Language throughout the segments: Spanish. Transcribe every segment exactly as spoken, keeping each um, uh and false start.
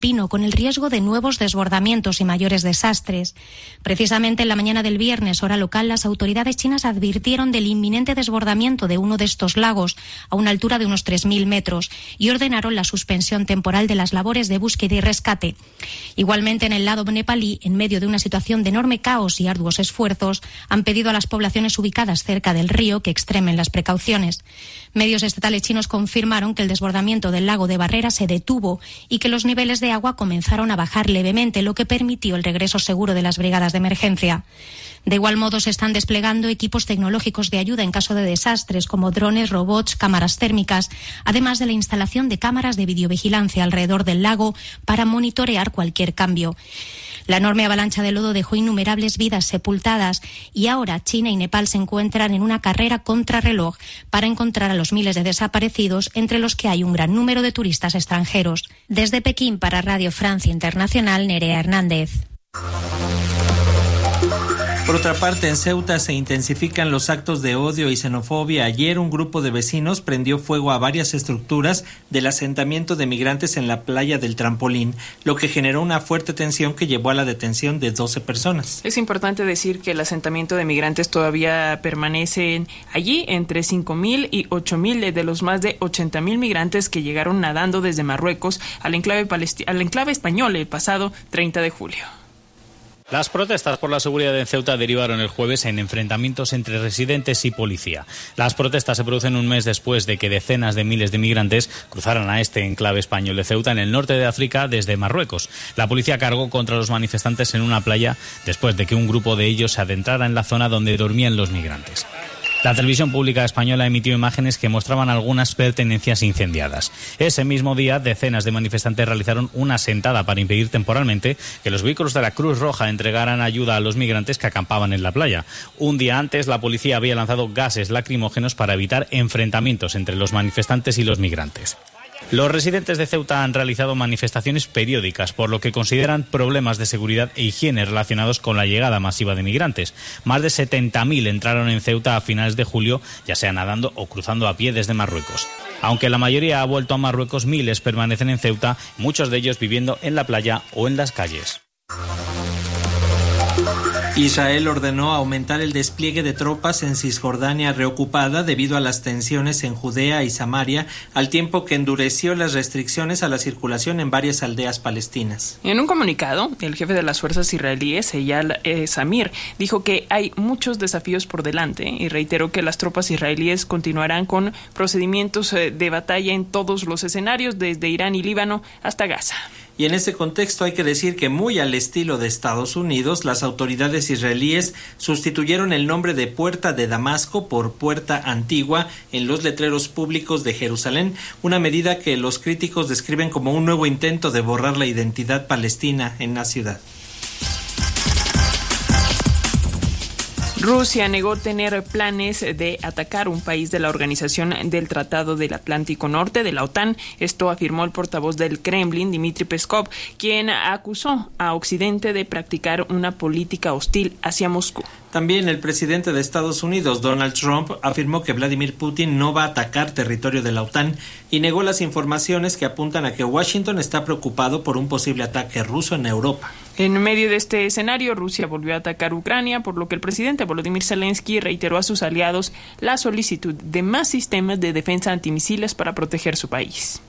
Pino, con el riesgo de nuevos desbordamientos y mayores desastres. Precisamente en la mañana del viernes, hora local, las autoridades chinas advirtieron del inminente desbordamiento de uno de estos lagos a una altura de unos tres mil metros y ordenaron la suspensión temporal de las labores de búsqueda y rescate. Igualmente, en el lado nepalí, en medio de una situación de enorme caos y arduos esfuerzos, han pedido a las poblaciones ubicadas cerca del río que extremen las precauciones. Medios estatales chinos confirmaron que el desbordamiento del lago de Barrera se detuvo y que los niveles de agua comenzaron a bajar levemente, lo que permitió el regreso seguro de las brigadas de emergencia. De igual modo, se están desplegando equipos tecnológicos de ayuda en caso de desastres, como drones, robots, cámaras térmicas, además de la instalación de cámaras de videovigilancia alrededor del lago para monitorear cualquier cambio. La enorme avalancha de lodo dejó innumerables vidas sepultadas y ahora China y Nepal se encuentran en una carrera contrarreloj para encontrar a los miles de desaparecidos, entre los que hay un gran número de turistas extranjeros. Desde Pekín, para Radio Francia Internacional, Nerea Hernández. Por otra parte, en Ceuta se intensifican los actos de odio y xenofobia. Ayer un grupo de vecinos prendió fuego a varias estructuras del asentamiento de migrantes en la playa del Trampolín, lo que generó una fuerte tensión que llevó a la detención de doce personas. Es importante decir que el asentamiento de migrantes todavía permanece allí entre cinco mil y ocho mil de los más de ochenta mil migrantes que llegaron nadando desde Marruecos al enclave, palesti- al enclave español el pasado treinta de julio. Las protestas por la seguridad en Ceuta derivaron el jueves en enfrentamientos entre residentes y policía. Las protestas se producen un mes después de que decenas de miles de migrantes cruzaran a este enclave español de Ceuta en el norte de África desde Marruecos. La policía cargó contra los manifestantes en una playa después de que un grupo de ellos se adentrara en la zona donde dormían los migrantes. La televisión pública española emitió imágenes que mostraban algunas pertenencias incendiadas. Ese mismo día, decenas de manifestantes realizaron una sentada para impedir temporalmente que los vehículos de la Cruz Roja entregaran ayuda a los migrantes que acampaban en la playa. Un día antes, la policía había lanzado gases lacrimógenos para evitar enfrentamientos entre los manifestantes y los migrantes. Los residentes de Ceuta han realizado manifestaciones periódicas, por lo que consideran problemas de seguridad e higiene relacionados con la llegada masiva de migrantes. Más de setenta mil entraron en Ceuta a finales de julio, ya sea nadando o cruzando a pie desde Marruecos. Aunque la mayoría ha vuelto a Marruecos, miles permanecen en Ceuta, muchos de ellos viviendo en la playa o en las calles. Israel ordenó aumentar el despliegue de tropas en Cisjordania reocupada debido a las tensiones en Judea y Samaria, al tiempo que endureció las restricciones a la circulación en varias aldeas palestinas. En un comunicado, el jefe de las fuerzas israelíes, Eyal eh, Samir, dijo que hay muchos desafíos por delante y reiteró que las tropas israelíes continuarán con procedimientos eh, de batalla en todos los escenarios, desde Irán y Líbano hasta Gaza. Y en ese contexto hay que decir que, muy al estilo de Estados Unidos, las autoridades israelíes sustituyeron el nombre de Puerta de Damasco por Puerta Antigua en los letreros públicos de Jerusalén, una medida que los críticos describen como un nuevo intento de borrar la identidad palestina en la ciudad. Rusia negó tener planes de atacar un país de la Organización del Tratado del Atlántico Norte, de la OTAN. Esto afirmó el portavoz del Kremlin, Dmitry Peskov, quien acusó a Occidente de practicar una política hostil hacia Moscú. También el presidente de Estados Unidos, Donald Trump, afirmó que Vladimir Putin no va a atacar territorio de la OTAN y negó las informaciones que apuntan a que Washington está preocupado por un posible ataque ruso en Europa. En medio de este escenario, Rusia volvió a atacar Ucrania, por lo que el presidente Volodymyr Zelensky reiteró a sus aliados la solicitud de más sistemas de defensa antimisiles para proteger su país.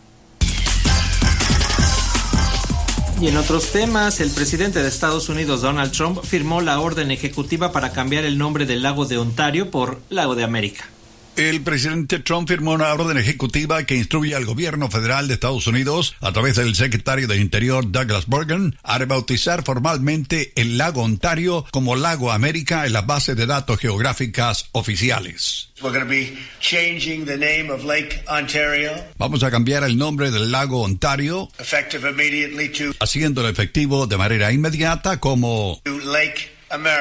Y en otros temas, el presidente de Estados Unidos, Donald Trump, firmó la orden ejecutiva para cambiar el nombre del lago de Ontario por Lago de América. El presidente Trump firmó una orden ejecutiva que instruye al gobierno federal de Estados Unidos, a través del secretario de Interior Douglas Burgum, a rebautizar formalmente el lago Ontario como Lago América en las bases de datos geográficas oficiales. We're going to be changing the name of Lake Ontario. Vamos a cambiar el nombre del lago Ontario, effective immediately to, haciéndolo efectivo de manera inmediata como to Lake America.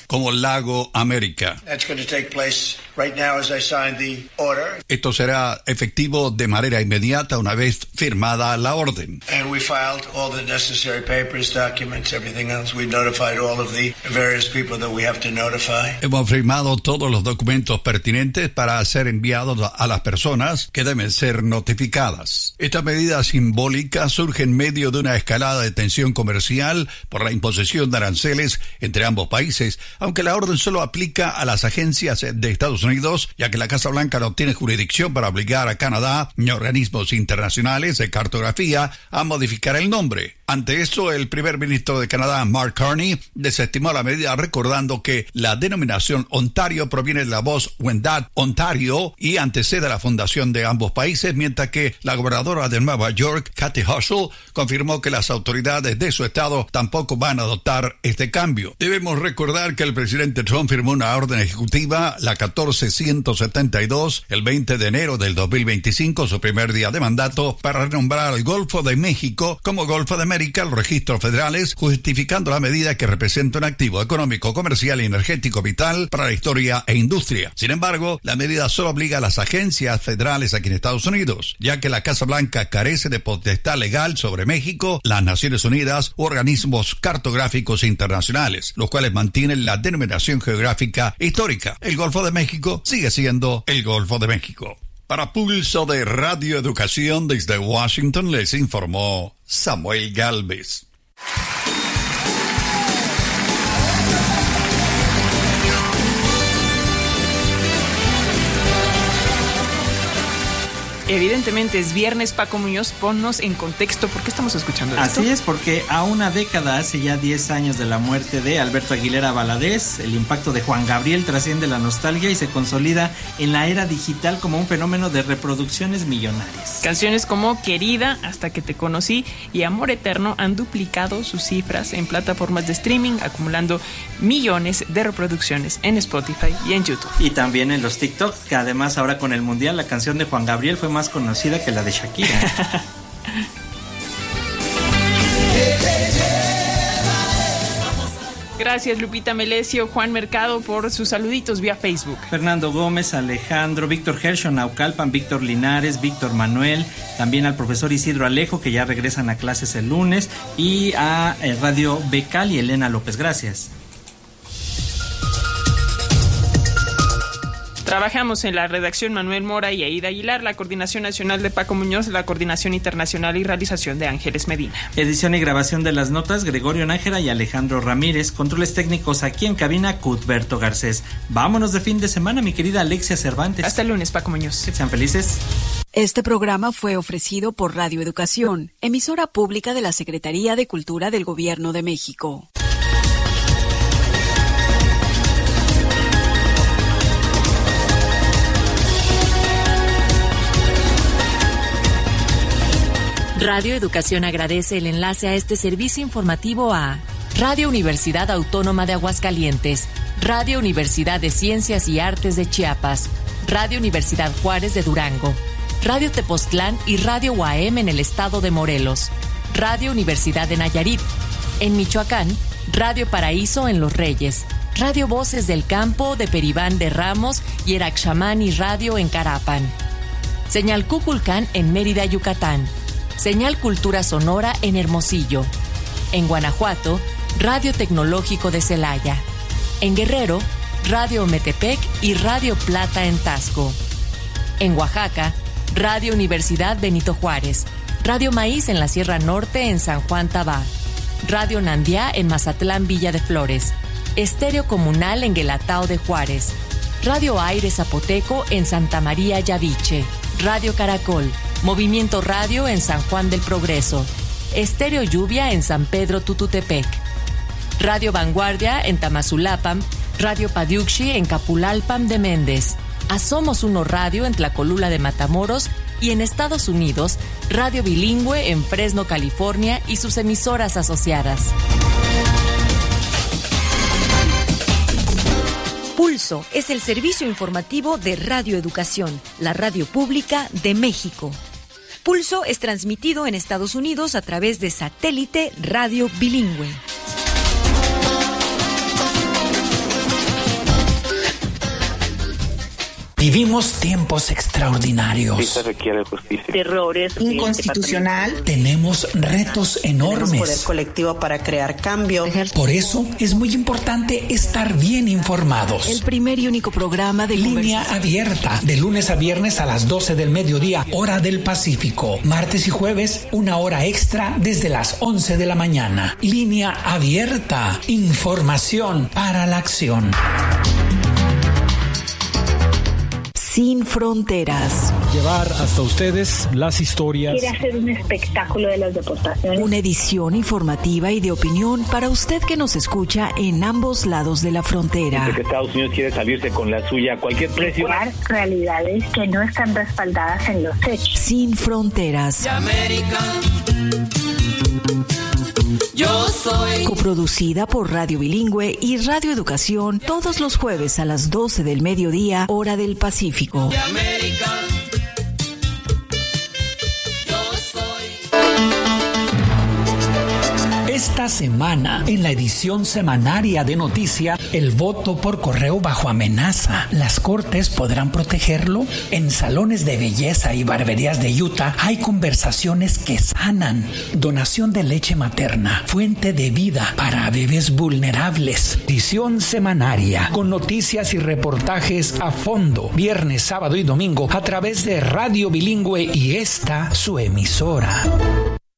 como Lago América. That's going to take place right now as I sign the order. Esto será efectivo de manera inmediata una vez firmada la orden. And we filed all the necessary papers, documents, everything else. We notified all of the various people that we have to notify. Hemos firmado todos los documentos pertinentes para ser enviados a las personas que deben ser notificadas. Esta medida simbólica surge en medio de una escalada de tensión comercial por la imposición de aranceles entre ambos países, aunque la orden solo aplica a las agencias de Estados Unidos, ya que la Casa Blanca no tiene jurisdicción para obligar a Canadá ni organismos internacionales de cartografía a modificar el nombre. Ante esto, el primer ministro de Canadá, Mark Carney, desestimó la medida recordando que la denominación Ontario proviene de la voz Wendat, Ontario, y antecede a la fundación de ambos países, mientras que la gobernadora de Nueva York, Kathy Hochul, confirmó que las autoridades de su estado tampoco van a adoptar este cambio. Debemos recordar que el presidente Trump firmó una orden ejecutiva, la catorce ciento setenta y dos, el veinte de enero del dos mil veinticinco, su primer día de mandato, para renombrar el Golfo de México como Golfo de América los registros federales, justificando la medida que representa un activo económico, comercial y energético vital para la historia e industria. Sin embargo, la medida solo obliga a las agencias federales aquí en Estados Unidos, ya que la Casa Blanca carece de potestad legal sobre México, las Naciones Unidas u organismos cartográficos internacionales, los cuales mantienen la denominación geográfica histórica. El Golfo de México sigue siendo el Golfo de México. Para Pulso de Radio Educación desde Washington les informó Samuel Galvez. Evidentemente es viernes, Paco Muñoz, ponnos en contexto. ¿Por qué estamos escuchando esto? Así es, porque a una década, hace ya diez años de la muerte de Alberto Aguilera Valadez, el impacto de Juan Gabriel trasciende la nostalgia y se consolida en la era digital como un fenómeno de reproducciones millonarias. Canciones como Querida, Hasta que te conocí y Amor Eterno han duplicado sus cifras en plataformas de streaming, acumulando millones de reproducciones en Spotify y en YouTube. Y también en los TikTok, que además ahora con el Mundial, la canción de Juan Gabriel fue más conocida que la de Shakira. Gracias Lupita Melesio, Juan Mercado por sus saluditos vía Facebook. Fernando Gómez, Alejandro, Víctor Gershon, Naucalpan, Víctor Linares, Víctor Manuel, también al profesor Isidro Alejo, que ya regresan a clases el lunes, y a Radio Becal y Elena López. Gracias. Trabajamos en la redacción Manuel Mora y Aida Aguilar, la coordinación nacional de Paco Muñoz, la coordinación internacional y realización de Ángeles Medina. Edición y grabación de las notas, Gregorio Nájera y Alejandro Ramírez. Controles técnicos aquí en cabina, Cuthberto Garcés. Vámonos de fin de semana, mi querida Alexia Cervantes. Hasta el lunes, Paco Muñoz. Que sean felices. Este programa fue ofrecido por Radio Educación, emisora pública de la Secretaría de Cultura del Gobierno de México. Radio Educación agradece el enlace a este servicio informativo a Radio Universidad Autónoma de Aguascalientes, Radio Universidad de Ciencias y Artes de Chiapas, Radio Universidad Juárez de Durango, Radio Tepoztlán y Radio U A M en el estado de Morelos, Radio Universidad de Nayarit, en Michoacán, Radio Paraíso en Los Reyes, Radio Voces del Campo de Peribán de Ramos y Eraxamán y Radio en Carapan, Señal Cuculcán en Mérida, Yucatán, Señal Cultura Sonora en Hermosillo. En Guanajuato, Radio Tecnológico de Celaya. En Guerrero, Radio Ometepec y Radio Plata en Tasco. En Oaxaca, Radio Universidad Benito Juárez. Radio Maíz en la Sierra Norte en San Juan Tabá. Radio Nandiá en Mazatlán Villa de Flores. Estéreo Comunal en Guelatao de Juárez. Radio Aire Zapoteco en Santa María Yaviche. Radio Caracol. Movimiento Radio en San Juan del Progreso, Estéreo Lluvia en San Pedro Tututepec, Radio Vanguardia en Tamazulapan, Radio Padiuxi en Capulalpan de Méndez, Asomos Uno Radio en Tlacolula de Matamoros y en Estados Unidos, Radio Bilingüe en Fresno, California y sus emisoras asociadas. Pulso es el servicio informativo de Radio Educación, la radio pública de México. Pulso es transmitido en Estados Unidos a través de satélite Radio Bilingüe. Vivimos tiempos extraordinarios. Sí se requiere justicia. Terrores Inconstitucional. Tenemos retos enormes. Tenemos poder colectivo para crear cambio. Por eso es muy importante estar bien informados. El primer y único programa de Línea Abierta, de lunes a viernes a las doce del mediodía, hora del Pacífico. Martes y jueves, una hora extra desde las once de la mañana. Línea Abierta, información para la acción. Sin fronteras. Llevar hasta ustedes las historias. Quiere hacer un espectáculo de las deportaciones. Una edición informativa y de opinión para usted que nos escucha en ambos lados de la frontera. Desde que Estados Unidos quiere salirse con la suya a cualquier precio. Realidades que no están respaldadas en los hechos. Sin fronteras. De América. Yo soy. Coproducida por Radio Bilingüe y Radio Educación todos los jueves a las doce del mediodía, hora del Pacífico. De América. Yo soy. Esta semana, en la edición semanaria de Noticia, el voto por correo bajo amenaza. ¿Las cortes podrán protegerlo? En salones de belleza y barberías de Utah hay conversaciones que sanan. Donación de leche materna, fuente de vida para bebés vulnerables. Edición semanaria, con noticias y reportajes a fondo, viernes, sábado y domingo, a través de Radio Bilingüe y esta, su emisora.